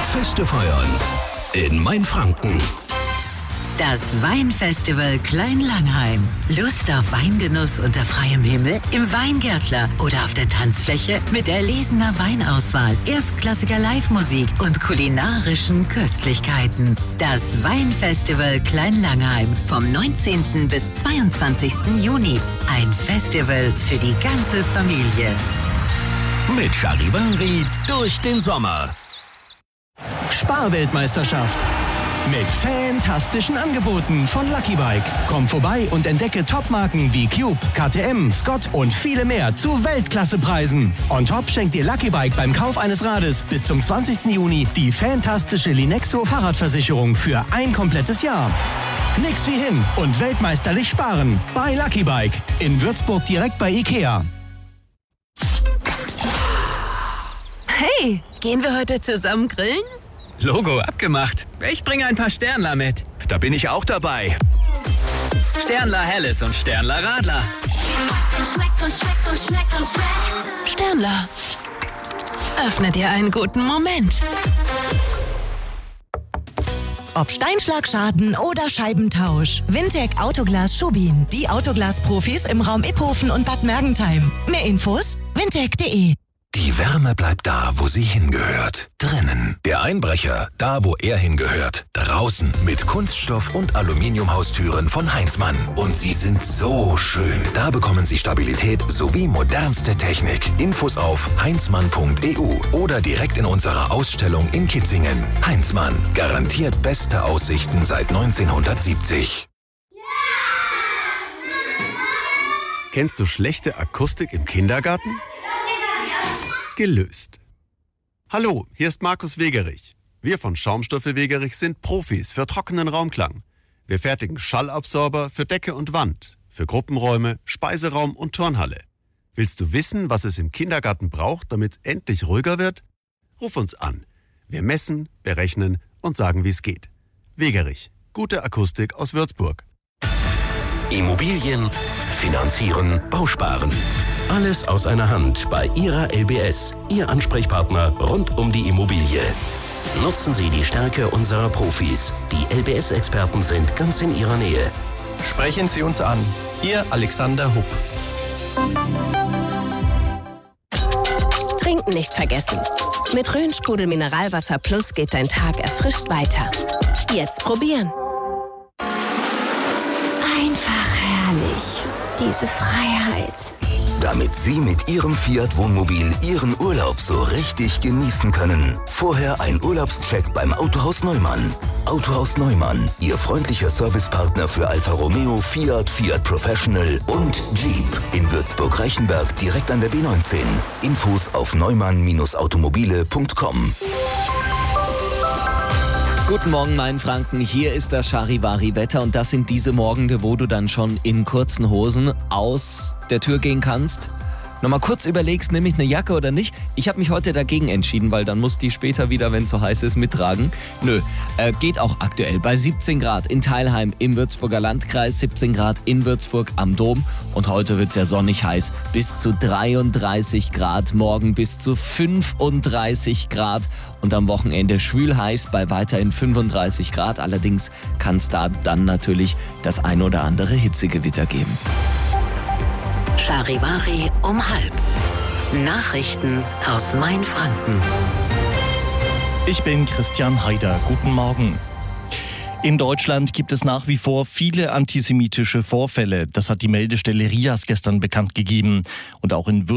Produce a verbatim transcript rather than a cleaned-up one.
Feste feiern in Mainfranken. Das Weinfestival Klein-Langheim. Lust auf Weingenuss unter freiem Himmel? Im Weingärtler oder auf der Tanzfläche mit erlesener Weinauswahl, erstklassiger Live-Musik und kulinarischen Köstlichkeiten. Das Weinfestival Klein-Langheim vom neunzehnten bis zweiundzwanzigsten Juni. Ein Festival für die ganze Familie. Mit Charivari durch den Sommer. Sparweltmeisterschaft. Mit fantastischen Angeboten von Lucky Bike. Komm vorbei und entdecke Topmarken wie Cube, K T M, Scott und viele mehr zu Weltklassepreisen. On top schenkt dir Lucky Bike beim Kauf eines Rades bis zum zwanzigsten Juni die fantastische Linexo Fahrradversicherung für ein komplettes Jahr. Nix wie hin und weltmeisterlich sparen bei Lucky Bike. In Würzburg direkt bei Ikea. Hey, gehen wir heute zusammen grillen? Logo abgemacht. Ich bringe ein paar Sternler mit. Da bin ich auch dabei. Sternler Helles und Sternler Radler. Sternler. Öffne dir einen guten Moment. Ob Steinschlagschaden oder Scheibentausch. Wintec Autoglas Schubin. Die Autoglas-Profis im Raum Iphofen und Bad Mergentheim. Mehr Infos wintec punkt de. Die Wärme bleibt da, wo sie hingehört. Drinnen. Der Einbrecher, da wo er hingehört. Draußen mit Kunststoff- und Aluminiumhaustüren von Heinzmann. Und sie sind so schön. Da bekommen Sie Stabilität sowie modernste Technik. Infos auf heinzmann punkt e u oder direkt in unserer Ausstellung in Kitzingen. Heinzmann. Garantiert beste Aussichten seit neunzehnhundertsiebzig. Kennst du schlechte Akustik im Kindergarten? Gelöst. Hallo, hier ist Markus Wegerich. Wir von Schaumstoffe Wegerich sind Profis für trockenen Raumklang. Wir fertigen Schallabsorber für Decke und Wand, für Gruppenräume, Speiseraum und Turnhalle. Willst du wissen, was es im Kindergarten braucht, damit es endlich ruhiger wird? Ruf uns an. Wir messen, berechnen und sagen, wie es geht. Wegerich. Gute Akustik aus Würzburg. Immobilien, finanzieren, Bausparen. Alles aus einer Hand bei Ihrer L B S, Ihr Ansprechpartner rund um die Immobilie. Nutzen Sie die Stärke unserer Profis. Die L B S-Experten sind ganz in Ihrer Nähe. Sprechen Sie uns an. Ihr Alexander Hupp. Trinken nicht vergessen. Mit Rhön-Sprudel Mineralwasser Plus geht dein Tag erfrischt weiter. Jetzt probieren. Einfach herrlich. Diese Freiheit. Damit Sie mit Ihrem Fiat Wohnmobil Ihren Urlaub so richtig genießen können. Vorher ein Urlaubscheck beim Autohaus Neumann. Autohaus Neumann, Ihr freundlicher Servicepartner für Alfa Romeo, Fiat, Fiat Professional und Jeep. In Würzburg-Reichenberg direkt an der B neunzehn. Infos auf neumann Bindestrich automobile punkt com. Guten Morgen, Mainfranken. Hier ist das Charivari-Wetter und das sind diese Morgende, wo du dann schon in kurzen Hosen aus der Tür gehen kannst. Nochmal kurz überlegst, nehme ich eine Jacke oder nicht? Ich habe mich heute dagegen entschieden, weil dann muss die später wieder, wenn es so heiß ist, mittragen. Nö, äh, geht auch aktuell bei siebzehn Grad in Teilheim im Würzburger Landkreis, siebzehn Grad in Würzburg am Dom und heute wird es ja sonnig heiß, bis zu dreiunddreißig Grad, morgen bis zu fünfunddreißig Grad und am Wochenende schwül heiß bei weiterhin fünfunddreißig Grad. Allerdings kann es da dann natürlich das ein oder andere Hitzegewitter geben. Charivari um halb. Nachrichten aus Mainfranken. Ich bin Christian Haider. Guten Morgen. In Deutschland gibt es nach wie vor viele antisemitische Vorfälle. Das hat die Meldestelle R I A S gestern bekannt gegeben. Und auch in